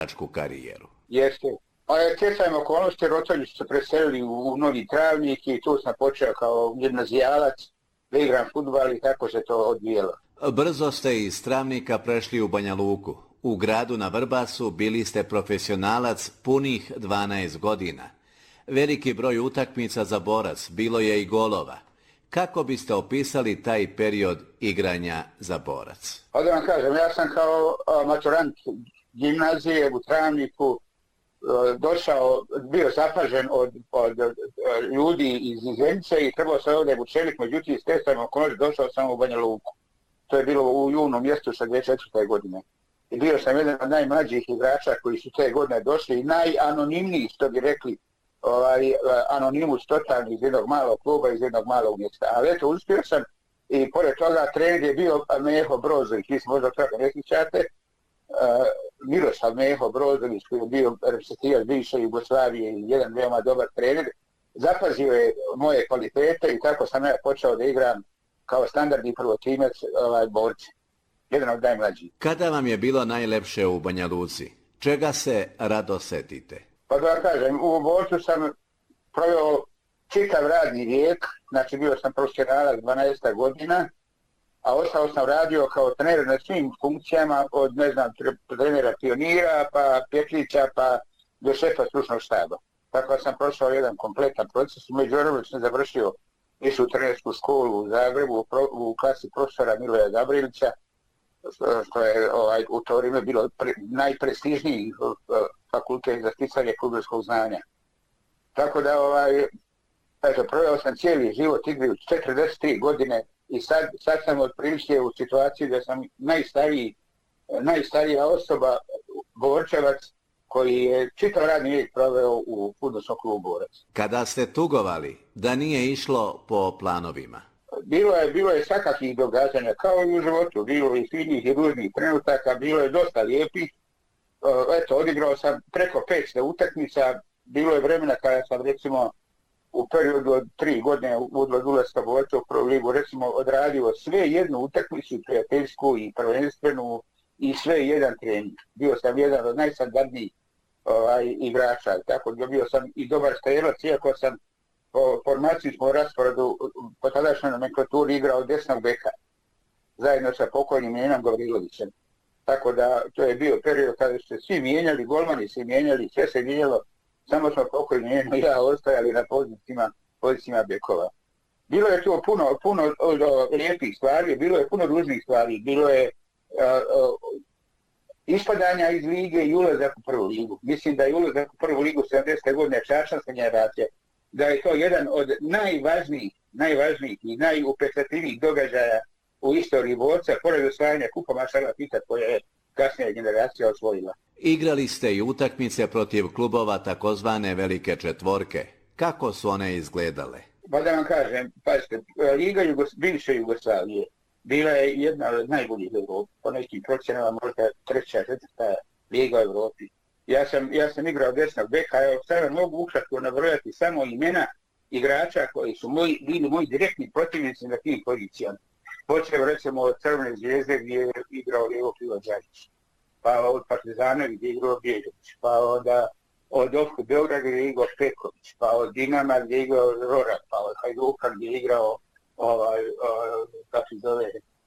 karijeru. Jeste. Pa stjecajem okolnosti roditelji su se preselili u Novi Travnik i tu sam počeo kao gimnazijalac da igram fudbal i tako se to odvijelo. Brzo ste iz Travnika prešli u Banja Luku. U gradu na Vrbasu bili ste profesionalac punih 12 godina. Veliki broj utakmica za Borac, bilo je i golova. Kako biste opisali taj period igranja za Borac? Pa da vam kažem, ja sam kao maturant gimnazije u Travniku došao, bio zapažen od ljudi iz Zenice i trebao sam ovdje učenik, međutim stjecajem okolnosti došao sam u Banja Luku. To je bilo u junu mjesecu 2004. godine. I bio sam jedan od najmlađih igrača koji su te godine došli i najanonimniji, što bi rekli, anonimus totalni iz jednog malog kluba, iz jednog malog mjesta. Ali eto, uspio sam i pored toga trener je bio Meho Brozović, vi se možda kako ne sjećate, Miroslav Meho Brozović koji je bio reprezentativac bivše Jugoslavije i jedan veoma dobar trener. Zapazio je moje kvalitete i tako sam ja počeo da igram kao standardni prvotimac borci. Jedan od najmlađih. Kada vam je bilo najlepše u Banja Luci? Čega se rado setite? Pa da vam kažem, u Borcu sam proveo čitav radni vijek, znači bio sam profesionalac 12 godina, a ostao sam radio kao trener na svim funkcijama, od, ne znam, trenera pionira, pa Pjetlića, pa do šefa stručnog štaba. Tako sam prošao jedan kompletan proces, međuvremenu sam završio išao u trenersku školu u Zagrebu u klasi profesora Miloja Gabrielića, što je u to vrijeme bilo najprestižniji fakultet za sticanje fudbalskog znanja. Tako da, eto, proveo sam cijeli život igrajući 43 godine i sad sam otprilike u situaciji da sam najstarija osoba, Borčevac, koji je čitav radni vijek proveo u fudbalskom klubu Borac. Kada ste tugovali da nije išlo po planovima? Bilo je svakakvih događanja, kao i u životu, bilo je i finih i ružnih trenutaka, bilo je dosta lijepih. Eto, odigrao sam preko 500 utakmica, bilo je vremena kada sam recimo u periodu od 3 godine od ulaska Borca u prvu ligu, recimo odradio sve jednu utakmicu, prijateljsku i prvenstvenu i sve jedan trening. Bio sam jedan od najstandardnijih igrača, tako da bio sam i dobar strelac, iako sam po formacijskom rasporedu po tadašnjoj nomenklaturi igrao desnog beka, zajedno sa pokojnim Nenom Gavrilovićem. Tako da to je bio period kada su se svi mijenjali, golmani se mijenjali, sve se mijenjalo, samo smo pokojni Neno i ja ostajali na pozicijama bekova. Bilo je tu puno lijepih stvari, bilo je puno ružnih stvari, bilo je ispadanja iz lige i ulazak u prvu ligu. Mislim da je ulazak u prvu ligu 70. godine čaršanska generacija, da je to jedan od najvažnijih i najupečatljivijih događaja u istoriji Borca, pored osvajanja kupa Maršala Tita koja je kasnija generacija osvojila. Igrali ste i utakmice protiv klubova takozvane Velike četvorke. Kako su one izgledale? Pa da vam kažem, pazite, Liga bivše Jugoslavije bila je jedna od najboljih u Evropi, po nekim procjenama možda 3. 4. liga u Evropi. Ja sam igrao desnog beka, evo sada mogu ukratko nabrojati samo imena igrača koji su bili moji direktni protivnici na tim pozicijama. Počeo recimo od Crvene zvijezde gdje je igrao Lijevo Krilo Đajić, pa od Partizana gdje je igrao Bjeđović, pa od Ofku Beograda gdje je igrao Peković, pa od Dinama gdje je igrao Rora, pa od Hajduka gdje je igrao kako se zove,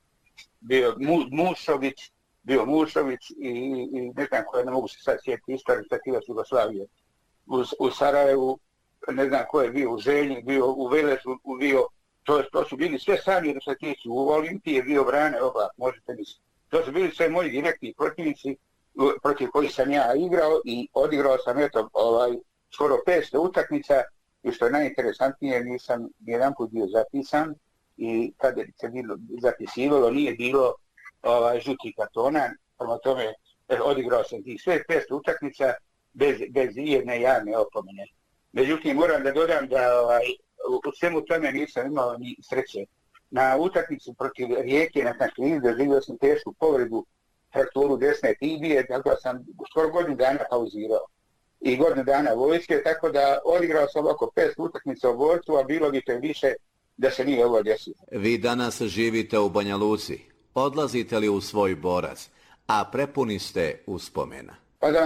bio Mušović i ne znam koje, ne mogu se sad sjetiti, istorija Jugoslavije. U Sarajevu, ne znam ko je bio u Želji, bio u Velezu, to su bili sve sami reprezentativci. U Olimpiji je bio Brane Oblak, možete misliti. To su bili sve moji direktni protivnici protiv kojih sam ja igrao i odigrao sam skoro 500 utakmica i što je najinteresantnije, nisam jedanput bio zapisan i kada se bilo zapisivalo nije bilo žutih kartona, prema tome odigrao sam tih sve 500 utakmica bez jedne javne opomene. Međutim, moram da dodam da u svemu tome nisam imao ni sreće. Na utakmicu protiv Rijeke na Kanklini doživio sam tešku povredu, frakturu desne tibije, tako da sam skoro godinu dana pauzirao i godinu dana vojske, tako da odigrao sam oko 500 utakmica u Borcu, a bilo bi to više da se nije ovo desilo. Vi danas živite u Banja Luci. Odlazite li u svoj Borac, a prepuni ste uspomena?